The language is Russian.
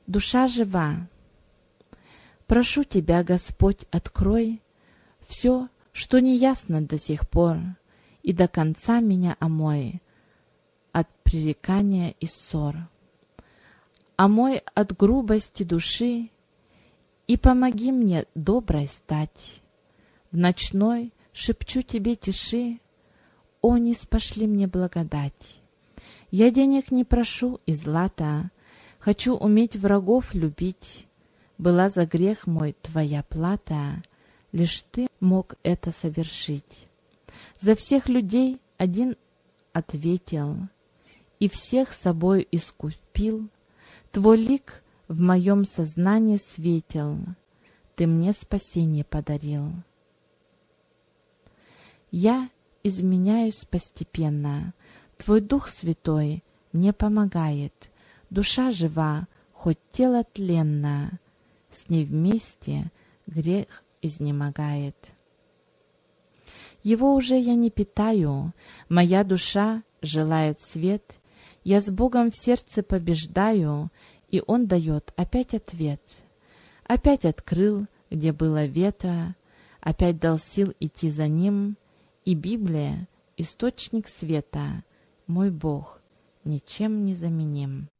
душа жива. Прошу Тебя, Господь, открой все, что неясно до сих пор, и до конца меня омой от пререкания и ссор. Омой от грубости души и помоги мне доброй стать. В ночной шепчу Тебе тиши, о, ниспошли мне благодать. Я денег не прошу и злата, хочу уметь врагов любить. Была за грех мой Твоя плата, лишь Ты мог это совершить. За всех людей один ответил, и всех собой искупил. Твой лик в моем сознании светил, Ты мне спасение подарил. Я изменяюсь постепенно, Твой Дух Святой мне помогает. Душа жива, хоть тело тленно, с ней вместе грех изнемогает. Его уже я не питаю, моя душа желает свет, я с Богом в сердце побеждаю, и Он дает опять ответ. Опять открыл, где было вето, опять дал сил идти за Ним, и Библия — источник света, мой Бог, ничем не заменим.